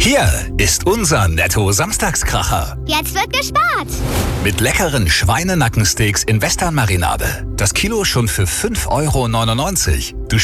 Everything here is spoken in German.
Hier ist unser Netto-Samstagskracher. Jetzt wird gespart. Mit leckeren Schweinenackensteaks in Westernmarinade. Das Kilo schon für 5,99 €. Du